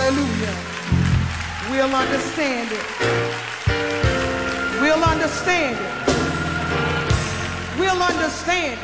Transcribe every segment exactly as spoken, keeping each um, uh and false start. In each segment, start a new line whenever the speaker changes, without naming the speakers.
Hallelujah. We'll understand it. We'll understand it. We'll understand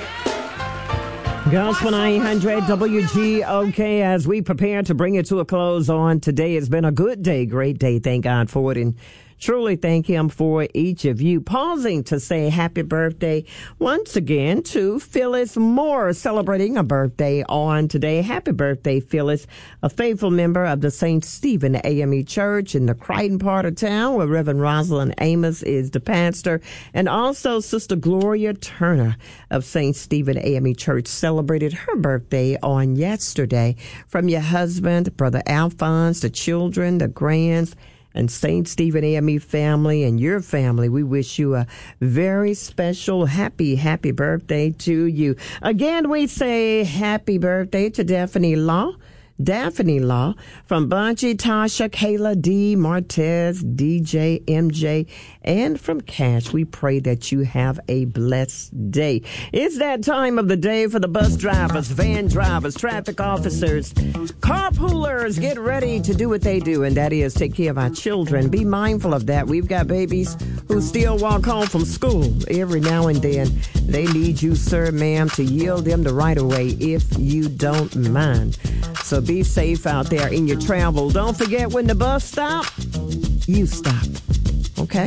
it.
Gospel nine hundred W G O K, as we prepare to bring it to a close on today. It's been a good day, great day. Thank God for it. And truly thank him for each of you. Pausing to say happy birthday once again to Phyllis Moore, celebrating a birthday on today. Happy birthday, Phyllis, a faithful member of the Saint Stephen A M E Church in the Crichton part of town, where Reverend Rosalind Amos is the pastor, and also Sister Gloria Turner of Saint Stephen A M E Church celebrated her birthday on yesterday. From your husband, Brother Alphonse, the children, the grands, and Saint Stephen A M E family and your family, we wish you a very special, happy, happy birthday to you. Again, we say happy birthday to Daphne Law. Daphne Law, from Bungie, Tasha, Kayla, D, Martez, D J, M J, and from Cash. We pray that you have a blessed day. It's that time of the day for the bus drivers, van drivers, traffic officers, carpoolers. Get ready to do what they do, and that is take care of our children. Be mindful of that. We've got babies who still walk home from school every now and then. They need you, sir, ma'am, to yield them the right of way if you don't mind. So be safe out there in your travel. Don't forget, when the bus stops, you stop. Okay?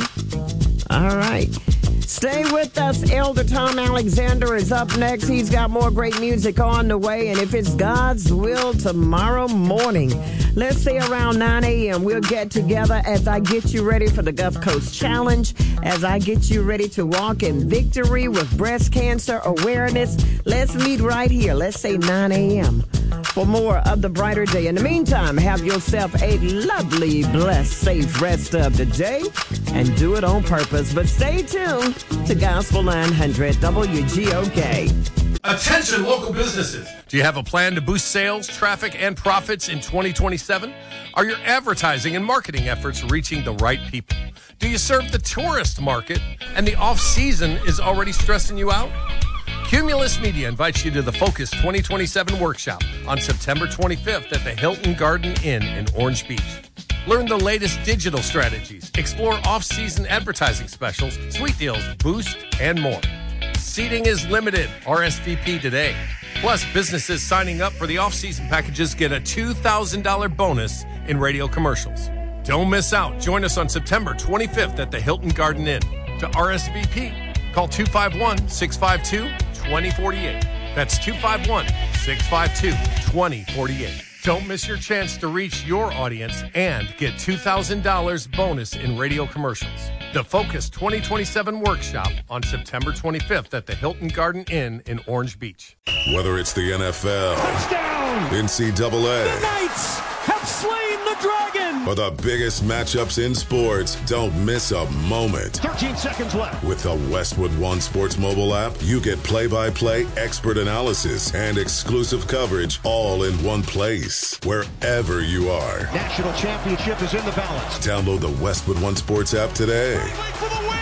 All right. Stay with us. Elder Tom Alexander is up next. He's got more great music on the way. And if it's God's will, tomorrow morning, let's say around nine a.m., we'll get together as I get you ready for the Gulf Coast Challenge, as I get you ready to walk in victory with breast cancer awareness. Let's meet right here. Let's say nine a.m. for more of the brighter day. In the meantime, have yourself a lovely, blessed, safe rest of the day and do it on purpose. But stay tuned to Gospel nine hundred W G O K.
Attention, local businesses. Do you have a plan to boost sales, traffic, and profits in twenty twenty-seven? Are your advertising and marketing efforts reaching the right people? Do you serve the tourist market and the off-season is already stressing you out? Cumulus Media invites you to the Focus twenty twenty-seven workshop on September twenty-fifth at the Hilton Garden Inn in Orange Beach. Learn the latest digital strategies, explore off-season advertising specials, sweet deals, boost, and more. Seating is limited. R S V P today. Plus, businesses signing up for the off-season packages get a two thousand dollars bonus in radio commercials. Don't miss out. Join us on September twenty-fifth at the Hilton Garden Inn. To R S V P, call two five one, six five two, two zero four eight. That's two five one, six five two, two zero four eight. Don't miss your chance to reach your audience and get two thousand dollars bonus in radio commercials. The Focus twenty twenty-seven workshop on September twenty-fifth at the Hilton Garden Inn in Orange Beach.
Whether it's the N F L,
touchdown,
N C double A,
the Knights have slain the dragon,
or the biggest matchups in sports, don't miss a moment.
thirteen seconds left.
With the Westwood One Sports mobile app, you get play-by-play expert analysis and exclusive coverage all in one place, wherever you are.
National championship is in the balance.
Download the Westwood One Sports app today.
For the win.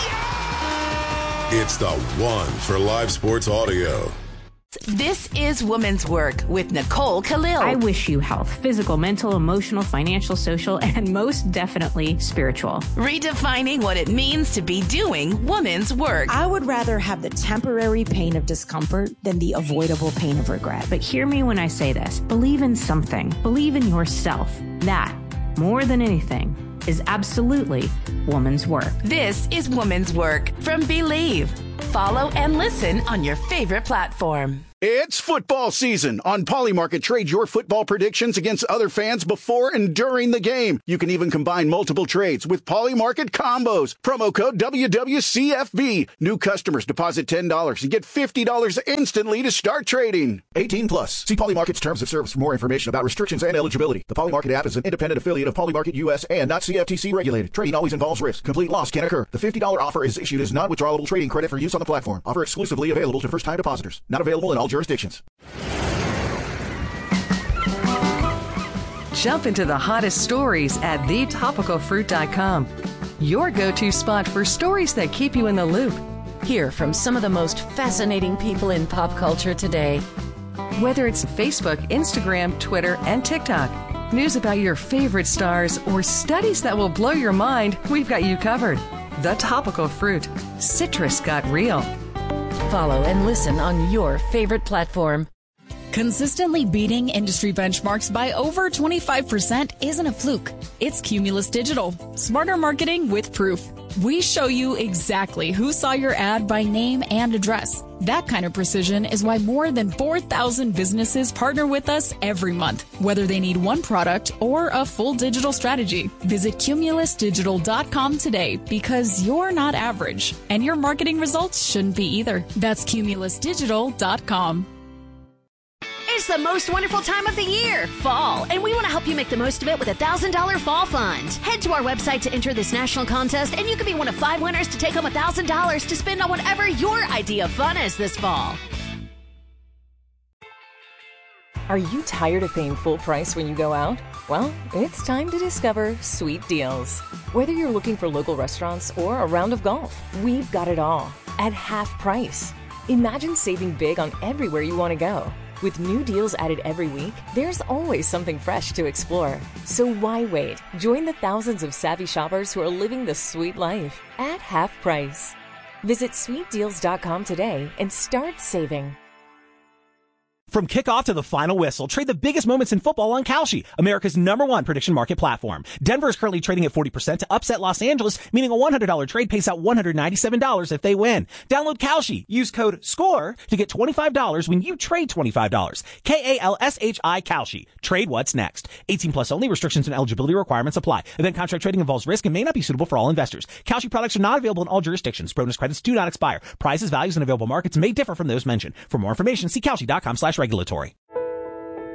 Yeah!
It's the one for live sports audio.
This is Woman's Work with Nicole Khalil.
I wish you health, physical, mental, emotional, financial, social, and most definitely spiritual.
Redefining what it means to be doing woman's work.
I would rather have the temporary pain of discomfort than the avoidable pain of regret.
But hear me when I say this. Believe in something. Believe in yourself. That, more than anything, is absolutely woman's work.
This is Woman's Work from Believe. Follow and listen on your favorite platform.
It's football season. On Polymarket, trade your football predictions against other fans before and during the game. You can even combine multiple trades with Polymarket combos. Promo code W W C F B. New customers deposit ten dollars and get fifty dollars instantly to start trading. eighteen plus. See Polymarket's terms of service for more information about restrictions and eligibility. The Polymarket app is an independent affiliate of Polymarket U S and not C F T C regulated. Trading always involves risk. Complete loss can occur. The fifty dollars offer is issued as non-withdrawable trading credit for use on the platform. Offer exclusively available to first-time depositors. Not available in all jurisdictions.
Jump into the hottest stories at the topical fruit dot com. Your go-to spot for stories that keep you in the loop.
Hear from some of the most fascinating people in pop culture today.
Whether it's Facebook, Instagram, Twitter, and TikTok, News about your favorite stars or studies that will blow your mind, we've got you covered. The Topical Fruit. Citrus got real.
Follow and listen on your favorite platform.
Consistently beating industry benchmarks by over twenty-five percent isn't a fluke. It's Cumulus Digital. Smarter marketing with proof. We show you exactly who saw your ad by name and address. That kind of precision is why more than four thousand businesses partner with us every month, whether they need one product or a full digital strategy. Visit cumulus digital dot com today because you're not average, and your marketing results shouldn't be either. That's cumulus digital dot com.
It's the most wonderful time of the year, fall, and we want to help you make the most of it with a one thousand dollars Fall Fund. Head to our website to enter this national contest, and you could be one of five winners to take home one thousand dollars to spend on whatever your idea of fun is this fall.
Are you tired of paying full price when you go out? Well, it's time to discover Sweet Deals. Whether you're looking for local restaurants or a round of golf, we've got it all at half price. Imagine saving big on everywhere you want to go. With new deals added every week, there's always something fresh to explore. So why wait? Join the thousands of savvy shoppers who are living the sweet life at half price. Visit sweet deals dot com today and start saving.
From kickoff to the final whistle, trade the biggest moments in football on Kalshi, America's number one prediction market platform. Denver is currently trading at forty percent to upset Los Angeles, meaning a one hundred dollars trade pays out one hundred ninety-seven dollars if they win. Download Kalshi. Use code SCORE to get twenty-five dollars when you trade twenty-five dollars. K A L S H I Kalshi. Trade what's next. eighteen plus only. Restrictions and eligibility requirements apply. Event contract trading involves risk and may not be suitable for all investors. Kalshi products are not available in all jurisdictions. Bonus credits do not expire. Prices, values, and available markets may differ from those mentioned. For more information, see Kalshi dot com slash regulatory.